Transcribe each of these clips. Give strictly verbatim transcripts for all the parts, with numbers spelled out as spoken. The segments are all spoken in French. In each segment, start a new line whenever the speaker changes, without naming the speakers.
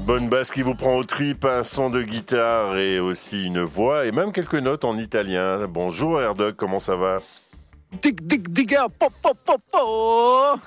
Bonne basse qui vous prend aux tripes, un son de guitare et aussi une voix et même quelques notes en italien. Bonjour Erdog, comment ça va?
Dig, dig, digger, pop, pop, pop, pop.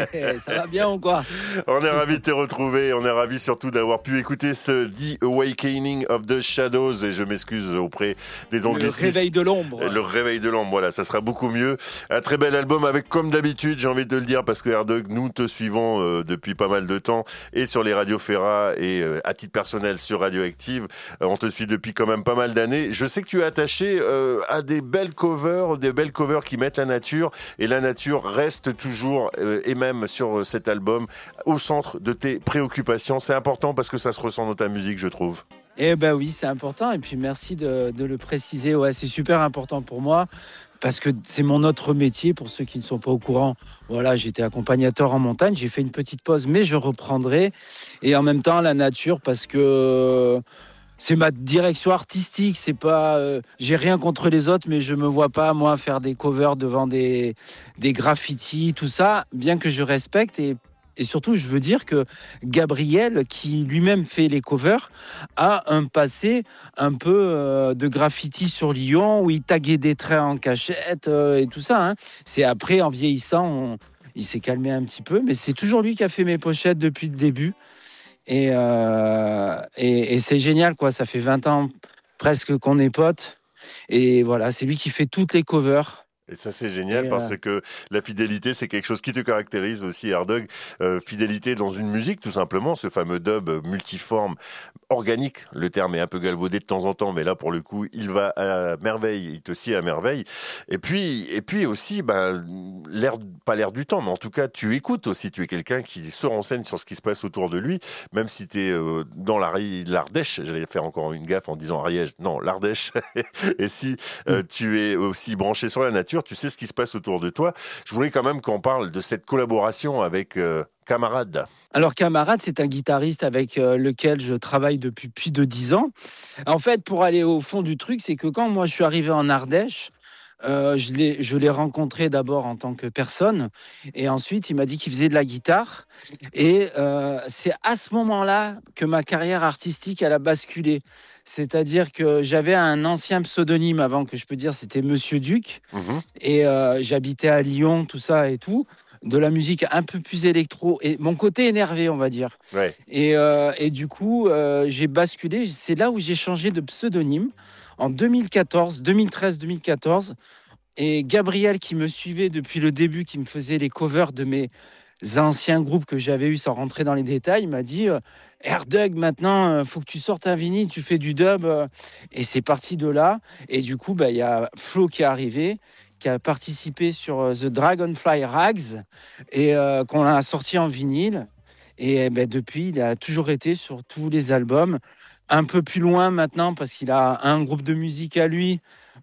Ça va bien ou quoi?
On est ravis de te retrouver, on est ravis surtout d'avoir pu écouter ce The Awakening of the Shadows et je m'excuse auprès des anglicistes.
Le réveil de l'ombre.
Le réveil de l'ombre, voilà, ça sera beaucoup mieux. Un très bel album avec, comme d'habitude, j'ai envie de le dire, parce que Erdog, nous te suivons euh, depuis pas mal de temps et sur les radios Ferra et euh, à titre personnel sur Radioactive, euh, on te suit depuis quand même pas mal d'années. Je sais que tu es attaché euh, à des belles covers, des belles covers qui mettent la nature et la nature reste toujours euh, et même sur cet album au centre de tes préoccupations. C'est important parce que ça se ressent dans ta musique, je trouve.
Eh ben oui, c'est important et puis merci de, de le préciser. Ouais, c'est super important pour moi parce que c'est mon autre métier. Pour ceux qui ne sont pas au courant, voilà, j'étais accompagnateur en montagne. J'ai fait une petite pause, mais je reprendrai. Et en même temps, la nature parce que c'est ma direction artistique, c'est pas, euh, j'ai rien contre les autres, mais je me vois pas moi faire des covers devant des des graffitis, tout ça. Bien que je respecte et et surtout, je veux dire que Gabriel, qui lui-même fait les covers, a un passé un peu euh, de graffiti sur Lyon où il taguait des traits en cachette euh, et tout ça. Hein. C'est après, en vieillissant, on, il s'est calmé un petit peu, mais c'est toujours lui qui a fait mes pochettes depuis le début. Et, euh, et, et c'est génial, quoi. Ça fait vingt ans presque qu'on est potes. Et voilà, c'est lui qui fait toutes les covers.
Et ça, c'est génial
et
parce
euh...
que la fidélité, c'est quelque chose qui te caractérise aussi, Erdog. Euh, fidélité dans une musique, tout simplement, ce fameux dub multiforme, organique. Le terme est un peu galvaudé de temps en temps, mais là, pour le coup, il va à merveille, il te scie à merveille. Et puis, et puis aussi, ben, l'air, pas l'air du temps, mais en tout cas, tu écoutes aussi. Tu es quelqu'un qui se renseigne sur ce qui se passe autour de lui, même si tu es euh, dans l'Ardèche. J'allais faire encore une gaffe en disant Ariège. Non, l'Ardèche. Et si euh, tu es aussi branché sur la nature, tu sais ce qui se passe autour de toi. Je voulais quand même qu'on parle de cette collaboration avec euh, Camarade.
Alors Camarade, c'est un guitariste avec euh, lequel je travaille depuis plus de dix ans. En fait, pour aller au fond du truc, c'est que quand moi je suis arrivé en Ardèche, euh, je l'ai, je l'ai rencontré d'abord en tant que personne et ensuite il m'a dit qu'il faisait de la guitare et euh, c'est à ce moment-là que ma carrière artistique elle a basculé. C'est-à-dire que j'avais un ancien pseudonyme avant que je peux dire, c'était Monsieur Duc. Mmh. Et euh, j'habitais à Lyon, tout ça et tout. De la musique un peu plus électro. Et mon côté énervé, on va dire.
Ouais.
Et, euh, et du coup, euh, j'ai basculé. C'est là où j'ai changé de pseudonyme. En deux mille quatorze, deux mille treize, deux mille quatorze. Et Gabriel, qui me suivait depuis le début, qui me faisait les covers de mes anciens groupes que j'avais eu sans rentrer dans les détails, il m'a dit euh, Erdog, maintenant il euh, faut que tu sortes un vinyle, tu fais du dub euh, et c'est parti de là. Et du coup bah, y a Flo qui est arrivé, qui a participé sur euh, The Dragonfly Rags et euh, qu'on a sorti en vinyle et bah, depuis il a toujours été sur tous les albums, un peu plus loin maintenant parce qu'il a un groupe de musique à lui.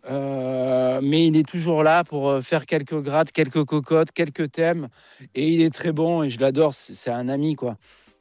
Euh, mais il est toujours là pour faire quelques grattes, quelques cocottes, quelques thèmes et il est très bon et je l'adore, c'est, c'est un ami quoi.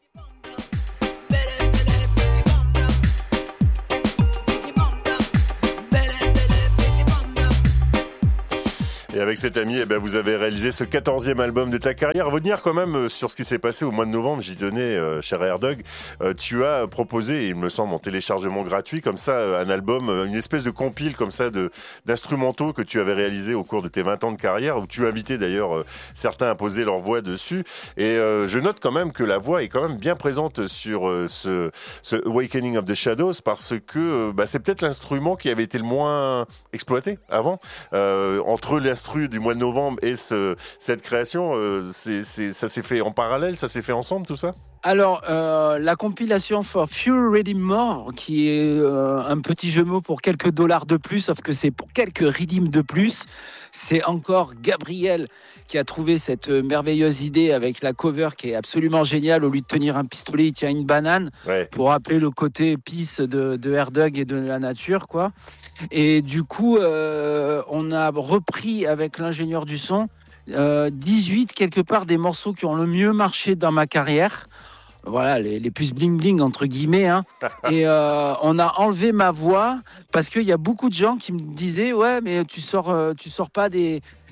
Et avec cet ami, eh ben, vous avez réalisé ce quatorzième album de ta carrière. Revenir quand même sur ce qui s'est passé au mois de novembre, j'y tenais, euh, cher Erdog. Euh, tu as proposé, il me semble, en téléchargement gratuit, comme ça, un album, une espèce de compile comme ça de, d'instrumentaux que tu avais réalisé au cours de tes vingt ans de carrière, où tu as invité d'ailleurs euh, certains à poser leur voix dessus. Et euh, je note quand même que la voix est quand même bien présente sur euh, ce, ce Awakening of the Shadows, parce que euh, bah, c'est peut-être l'instrument qui avait été le moins exploité avant. Euh, entre l'instrument du mois de novembre et ce, cette création, euh, c'est, c'est, ça s'est fait en parallèle, ça s'est fait ensemble, tout ça?
Alors, euh, la compilation For Few Redeem More, qui est euh, un petit jeu de mots pour quelques dollars de plus, sauf que c'est pour quelques redeem de plus, c'est encore Gabriel qui a trouvé cette merveilleuse idée avec la cover qui est absolument géniale. Au lieu de tenir un pistolet, il tient une banane, ouais, pour rappeler le côté peace de, de Erdog et de la nature, quoi. Et du coup, euh, on a repris avec l'ingénieur du son euh, dix-huit, quelque part, des morceaux qui ont le mieux marché dans ma carrière. Voilà, les, les plus bling-bling, entre guillemets. Hein. Et euh, on a enlevé ma voix parce qu'il y a beaucoup de gens qui me disaient « Ouais, mais tu sors, euh, tu sors pas des,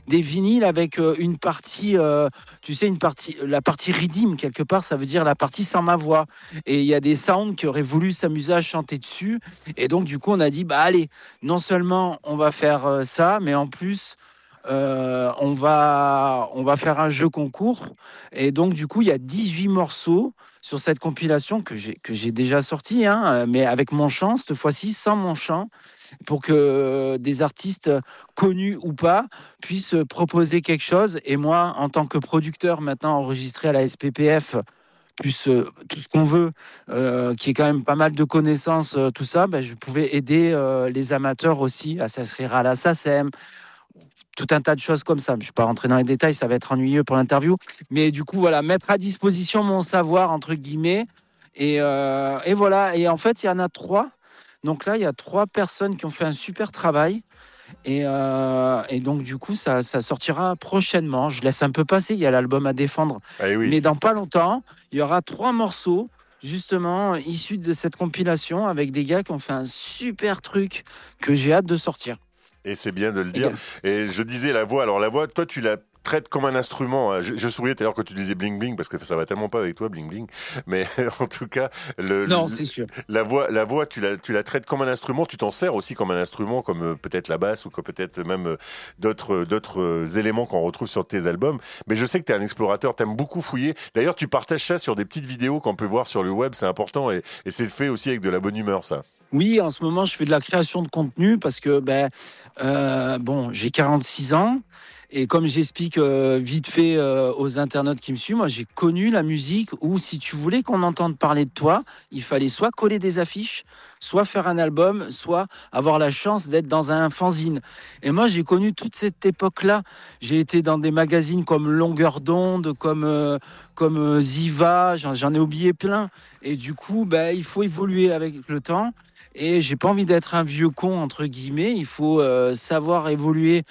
des vinyles avec euh, une partie, euh, tu sais, une partie, la partie redeem quelque part, ça veut dire la partie sans ma voix. Et il y a des sounds qui auraient voulu s'amuser à chanter dessus. Et donc du coup, on a dit, bah allez, non seulement on va faire euh, ça, mais en plus. Euh, on, va, on va faire un jeu concours. Et donc, du coup, il y a dix-huit morceaux sur cette compilation que j'ai, que j'ai déjà sorti, hein, mais avec mon chant, cette fois-ci, sans mon chant, pour que euh, des artistes connus ou pas puissent proposer quelque chose. Et moi, en tant que producteur, maintenant enregistré à la S P P F, plus euh, tout ce qu'on veut, euh, qui est quand même pas mal de connaissances, euh, tout ça, ben, je pouvais aider euh, les amateurs aussi à s'inscrire à la S A C E M, tout un tas de choses comme ça. Je ne vais pas rentrer dans les détails, ça va être ennuyeux pour l'interview. Mais du coup, voilà, mettre à disposition mon savoir, entre guillemets. Et, euh, et voilà, et en fait, il y en a trois. Donc là, il y a trois personnes qui ont fait un super travail. Et, euh, et donc, du coup, ça, ça sortira prochainement. Je laisse un peu passer, il y a l'album à défendre.
Eh oui.
Mais dans pas longtemps, il y aura trois morceaux, justement, issus de cette compilation, avec des gars qui ont fait un super truc que j'ai hâte de sortir.
Et c'est bien de le dire. Et je disais la voix. Alors la voix, toi, tu la traites comme un instrument. Je, je souriais tout à l'heure quand tu disais bling bling parce que ça va tellement pas avec toi, bling bling. Mais en tout cas, le,
non,
le,
c'est sûr.
La voix, la voix, tu la, tu la traites comme un instrument. Tu t'en sers aussi comme un instrument, comme euh, peut-être la basse ou comme peut-être même euh, d'autres, d'autres euh, éléments qu'on retrouve sur tes albums. Mais je sais que tu es un explorateur. T'aimes beaucoup fouiller. D'ailleurs, tu partages ça sur des petites vidéos qu'on peut voir sur le web. C'est important et, et c'est fait aussi avec de la bonne humeur, ça.
Oui, en ce moment, je fais de la création de contenu parce que, ben, euh, bon, j'ai quarante-six ans et comme j'explique euh, vite fait euh, aux internautes qui me suivent, moi, j'ai connu la musique où si tu voulais qu'on entende parler de toi, il fallait soit coller des affiches, soit faire un album, soit avoir la chance d'être dans un fanzine. Et moi, j'ai connu toute cette époque-là. J'ai été dans des magazines comme Longueur d'onde, comme, euh, comme euh, Ziva, j'en, j'en ai oublié plein. Et du coup, ben, il faut évoluer avec le temps. Et j'ai pas envie d'être un vieux con, entre guillemets. Il faut euh, savoir évoluer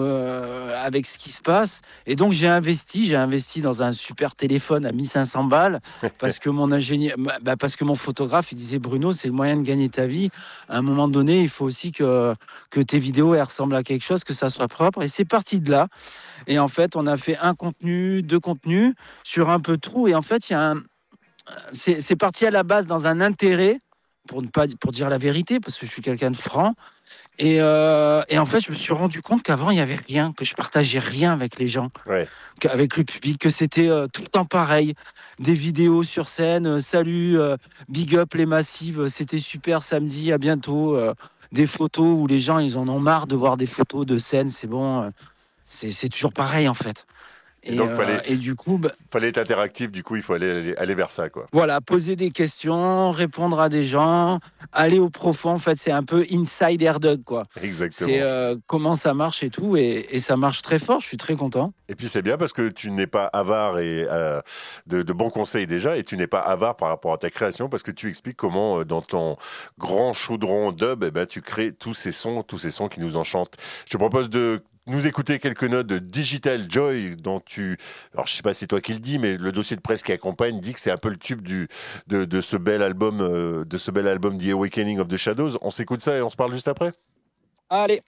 euh, avec ce qui se passe. Et donc, j'ai investi. J'ai investi dans un super téléphone à mille cinq cents balles parce que mon ingénieur, bah, parce que mon photographe, il disait, Bruno, c'est le moyen de gagner ta vie. À un moment donné, il faut aussi que, que tes vidéos elles ressemblent à quelque chose, que ça soit propre. Et c'est parti de là. Et en fait, on a fait un contenu, deux contenus sur un peu tout. Et en fait, il y a un... c'est, c'est parti à la base dans un intérêt. Pour, ne pas, pour dire la vérité, parce que je suis quelqu'un de franc. Et, euh, et en fait, je me suis rendu compte qu'avant, il n'y avait rien, que je partageais rien avec les gens,
ouais.
avec le public, que c'était euh, tout le temps pareil. Des vidéos sur scène, euh, salut, euh, big up les massives, c'était super, samedi, à bientôt. Euh, des photos où les gens, ils en ont marre de voir des photos de scène, c'est bon. Euh, c'est, c'est toujours pareil, en fait.
Et, et donc, euh, fallait,
et du coup, bah,
fallait être interactif. Du coup, il faut aller, aller vers ça, quoi.
Voilà, poser des questions, répondre à des gens, aller au profond. En fait, c'est un peu inside AirDog, quoi.
Exactement.
C'est euh, comment ça marche et tout, et, et ça marche très fort. Je suis très content.
Et puis c'est bien parce que tu n'es pas avare et euh, de, de bons conseils déjà, et tu n'es pas avare par rapport à ta création parce que tu expliques comment dans ton grand chaudron dub, eh ben, tu crées tous ces sons, tous ces sons qui nous enchantent. Je te propose de nous écouter quelques notes de Digital Joy dont tu... Alors, je sais pas si c'est toi qui le dis, mais le dossier de presse qui accompagne dit que c'est un peu le tube du, de, de ce bel album, euh, de ce bel album The Awakening of the Shadows. On s'écoute ça et on se parle juste après?
Allez.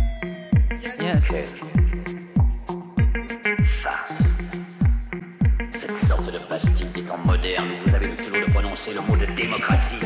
Yes. Farce. Cette sorte de plastique des temps modernes, vous avez le culot de prononcer le mot de démocratie.